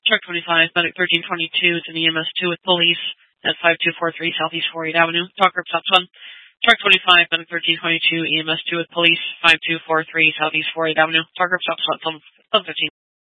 Truck 25, Medic 1322 is an EMS 2 with police at 5243 Southeast 48 Avenue. Talk group stops 1. Truck 25, Medic 1322, EMS 2 with police, 5243 Southeast 48 Avenue. Talk group stops 1, 15.